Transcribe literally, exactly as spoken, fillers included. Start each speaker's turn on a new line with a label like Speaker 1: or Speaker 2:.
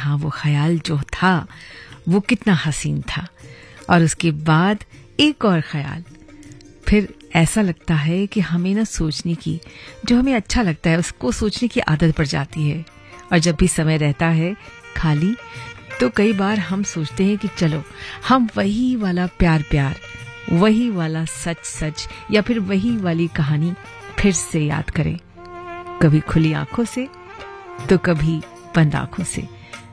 Speaker 1: हाँ वो ख्याल जो था वो कितना हसीन था, और उसके बाद एक और ख्याल। फिर ऐसा लगता है कि हमें ना सोचने की, जो हमें अच्छा लगता है उसको सोचने की आदत पड़ जाती है। और जब भी समय रहता है खाली, तो कई बार हम सोचते हैं कि चलो हम वही वाला प्यार प्यार, वही वाला सच सच, या फिर वही वाली कहानी फिर से याद करें, कभी खुली आंखों से तो कभी बंद आंखों से।